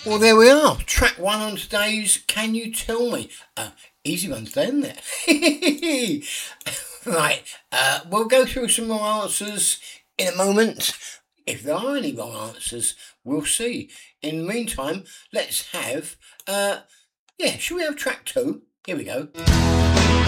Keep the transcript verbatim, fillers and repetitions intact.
Well, there we are. Track one on today's Can You Tell Me? Uh, easy one today, isn't it? Right, uh, we'll go through some more answers in a moment. If there are any wrong answers, we'll see. In the meantime, let's have, uh, yeah, should we have track two? Here we go.